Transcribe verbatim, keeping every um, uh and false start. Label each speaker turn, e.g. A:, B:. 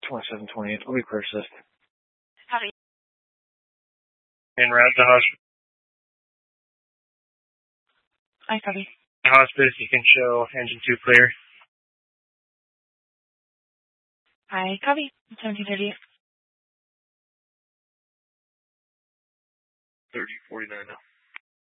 A: twenty-seven twenty-eight. I'll be clear assist.
B: Copy.
C: En route to hospital.
B: I copy.
C: Hospice, you can show engine two clear.
B: I copy. seventeen thirty.
A: thirty forty-nine now.